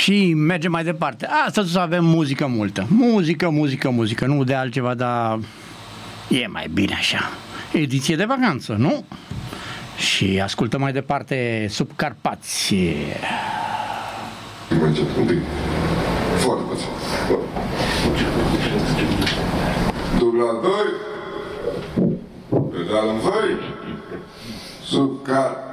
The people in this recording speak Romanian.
Și mergem mai departe. Astăzi o să avem muzică multă. Muzică, nu de altceva, dar e mai bine așa. Ediție de vacanță, nu? Și ascultăm mai departe Sub Carpați. Mai încet un pic. Foarte puțin. Dubla 2. Pedal în 2. Sub Carpați.